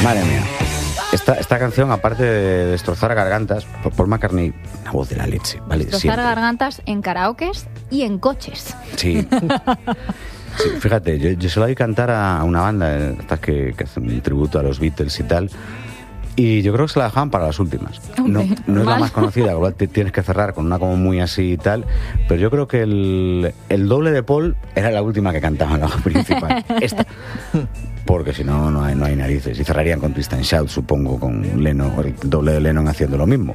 Madre mía. Esta canción, aparte de destrozar gargantas, Paul McCartney, una voz de la leche, ¿vale? Destrozar gargantas en karaokes y en coches. Sí. Sí, fíjate, yo se la vi cantar a una banda, estas que hacen un tributo a los Beatles y tal, y yo creo que se la dejaban para las últimas. No es la más conocida, igual tienes que cerrar con una como muy así y tal, pero yo creo que el doble de Paul era la última que cantaba en la principal. Esta. Porque si no, no hay narices. Y cerrarían con Twist and Shout, supongo, con Lennon, el doble de Lennon haciendo lo mismo.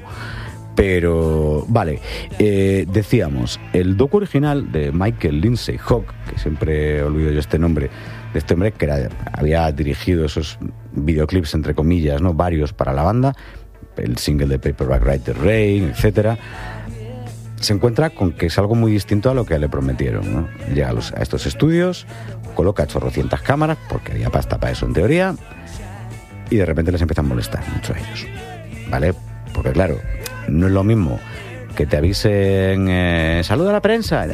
Pero, vale, decíamos, el docu original de Michael Lindsay Hogg, que siempre olvido yo este nombre, de este hombre que había dirigido esos videoclips, entre comillas, ¿no? Varios para la banda, el single de Paperback Writer Rain, etcétera, se encuentra con que es algo muy distinto a lo que le prometieron, ¿no? Llega a estos estudios, coloca 800 cámaras, porque había pasta para eso en teoría, y de repente les empieza a molestar mucho a ellos, ¿vale? Porque claro, no es lo mismo que te avisen saluda a la prensa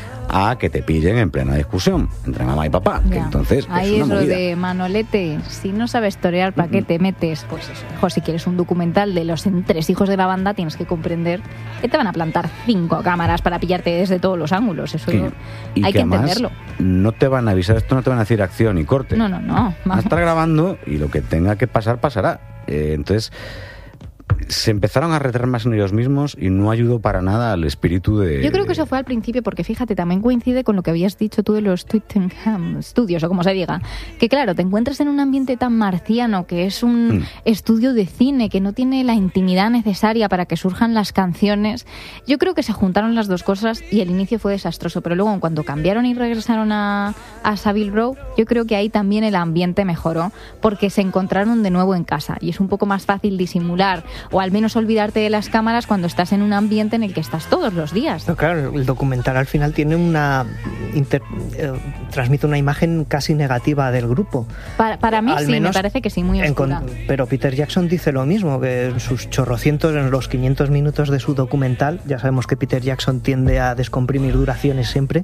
a que te pillen en plena discusión entre mamá y papá, ya. Que entonces ahí es es una lo movida. de Manolete, si no sabes torear, ¿para qué te metes? Pues eso, mejor si quieres un documental de los 3 hijos de la banda, tienes que comprender que te van a plantar 5 cámaras para pillarte desde todos los ángulos, eso y hay que además entenderlo. No te van a avisar, esto no te van a decir acción y corte. No. Van a estar grabando y lo que tenga que pasar, pasará. Entonces se empezaron a retraer más en ellos mismos y no ayudó para nada al espíritu de... Yo creo que eso fue al principio, porque fíjate, también coincide con lo que habías dicho tú de los Twickenham Studios, o como se diga, que claro, te encuentras en un ambiente tan marciano, que es un estudio de cine, que no tiene la intimidad necesaria para que surjan las canciones. Yo creo que se juntaron las dos cosas y el inicio fue desastroso, pero luego cuando cambiaron y regresaron a Savile Row, yo creo que ahí también el ambiente mejoró, porque se encontraron de nuevo en casa y es un poco más fácil disimular o al menos olvidarte de las cámaras cuando estás en un ambiente en el que estás todos los días. No, claro, el documental al final tiene transmite una imagen casi negativa del grupo. Para mí al sí, menos me parece que sí, muy oscura. Pero Peter Jackson dice lo mismo, que en sus chorrocientos, en los 500 minutos de su documental, ya sabemos que Peter Jackson tiende a descomprimir duraciones siempre,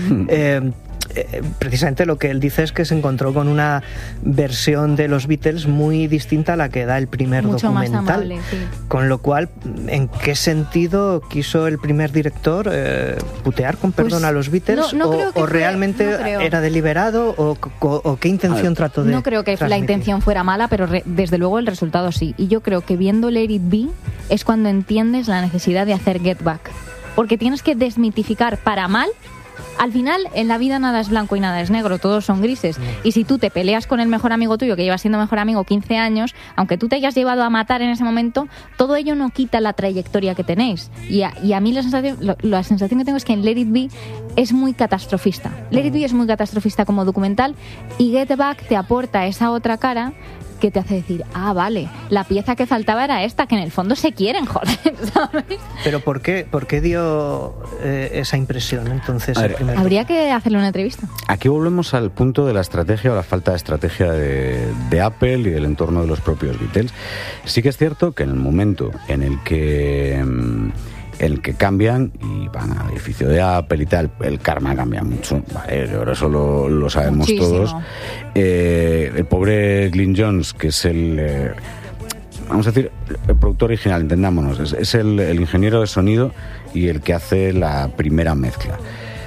precisamente lo que él dice es que se encontró con una versión de los Beatles muy distinta a la que da el primer mucho documental. Más amable, sí. Con lo cual, ¿en qué sentido quiso el primer director putear con perdón Pues, a los Beatles? ¿O realmente era deliberado? ¿O qué intención trató de No creo que la intención fuera mala, pero desde luego el resultado sí. Y yo creo que viendo Let It Be es cuando entiendes la necesidad de hacer Get Back. Porque tienes que desmitificar para mal. Al final, en la vida nada es blanco y nada es negro, todos son grises. Y si tú te peleas con el mejor amigo tuyo, que lleva siendo mejor amigo 15 años, aunque tú te hayas llevado a matar en ese momento, todo ello no quita la trayectoria que tenéis. Y a mí la sensación que tengo es que en Let It Be es muy catastrofista. Let It Be es muy catastrofista como documental y Get Back te aporta esa otra cara que te hace decir, vale, la pieza que faltaba era esta, que en el fondo se quieren, joder, ¿sabes? Pero ¿por qué dio esa impresión entonces? Habría que hacerle una entrevista. Aquí volvemos al punto de la estrategia o la falta de estrategia de Apple y del entorno de los propios Beatles. Sí que es cierto que en el momento en el que cambian y van al edificio de Apple y tal, el karma cambia mucho, ¿vale? Eso lo sabemos muchísimo. todos. El pobre Glyn Johns, que es vamos a decir, el productor original, entendámonos, es el ingeniero de sonido y el que hace la primera mezcla.